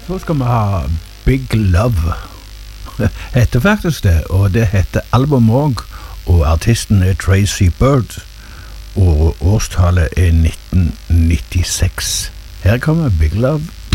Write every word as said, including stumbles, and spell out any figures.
Så skal vi ha Big Love. Heter faktisk det, og det heter album også, og artisten er Tracy Byrd, og årstallet er nitten nittiseks. Her kommer Big Love.